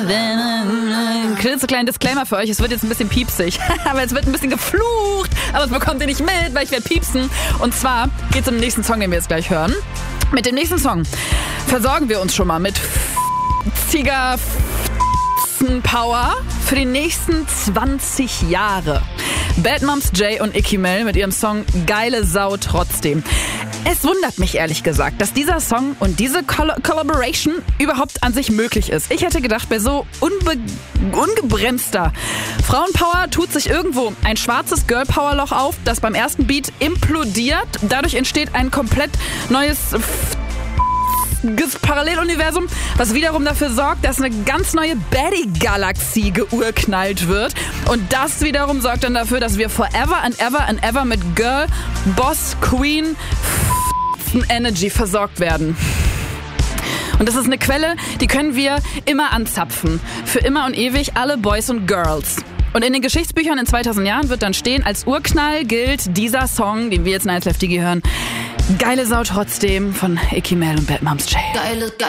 Klitzekleinen Disclaimer für euch, es wird jetzt ein bisschen piepsig, aber es wird ein bisschen geflucht, aber das bekommt ihr nicht mit, weil ich werde piepsen. Und zwar geht es um den nächsten Song, den wir jetzt gleich hören. Mit dem nächsten Song versorgen wir uns schon mal mit Power für die nächsten 20 Jahre. Bad Moms J und Icky Mel mit ihrem Song Geile Sau trotzdem. Es wundert mich ehrlich gesagt, dass dieser Song und diese Collaboration überhaupt an sich möglich ist. Ich hätte gedacht, bei so ungebremster Frauenpower tut sich irgendwo ein schwarzes Girl-Power-Loch auf, das beim ersten Beat implodiert. Dadurch entsteht ein komplett neues Paralleluniversum, was wiederum dafür sorgt, dass eine ganz neue Baddie-Galaxie geurknallt wird. Und das wiederum sorgt dann dafür, dass wir forever and ever and ever mit Girl, Boss, Queen, Energy versorgt werden. Und das ist eine Quelle, die können wir immer anzapfen. Für immer und ewig alle Boys und Girls. Und in den Geschichtsbüchern in 2000 Jahren wird dann stehen, als Urknall gilt dieser Song, den wir jetzt in 1Live Digi hören, Geile Sau trotzdem von Icky Mel und Bad Moms J.